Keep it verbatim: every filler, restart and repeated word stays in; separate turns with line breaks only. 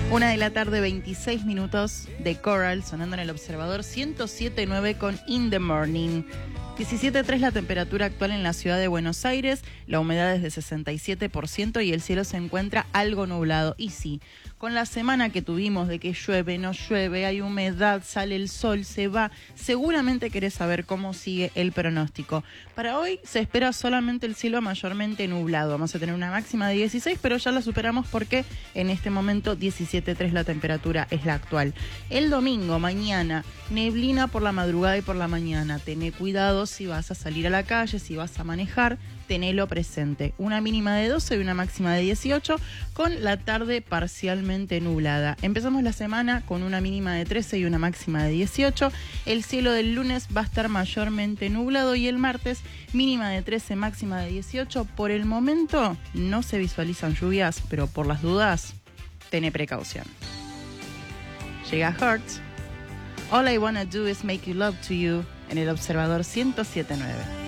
Una de la tarde, veintiséis minutos de Coral, sonando en el Observador ciento siete punto nueve con In the Morning. diecisiete punto tres la temperatura actual en la ciudad de Buenos Aires, la humedad es de sesenta y siete por ciento y el cielo se encuentra algo nublado. Y sí, con la semana que tuvimos de que llueve, no llueve, hay humedad, sale el sol, se va, seguramente querés saber cómo sigue el pronóstico. Para hoy se espera solamente el cielo mayormente nublado. Vamos a tener una máxima de dieciséis, pero ya la superamos porque en este momento diecisiete punto tres la temperatura es la actual. El domingo, mañana, neblina por la madrugada y por la mañana. Tené cuidado si vas a salir a la calle, si vas a manejar, tenelo presente. Una mínima de doce y una máxima de dieciocho, con la tarde parcialmente nublada. Empezamos la semana con una mínima de trece y una máxima de dieciocho. El cielo del lunes va a estar mayormente nublado y el martes mínima de trece, máxima de dieciocho. Por el momento no se visualizan lluvias, pero por las dudas, tené precaución. Llega Hurts. All I Wanna Do Is Make You Love to You en el Observador ciento siete punto nueve.